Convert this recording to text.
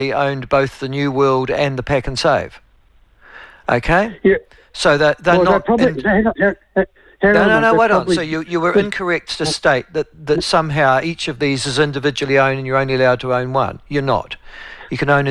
owned both the New World and the Pack and Save. Okay? Yeah. So that they're not... No, wait on. So you were incorrect to state that somehow each of these is individually owned and you're only allowed to own one. You're not. You can own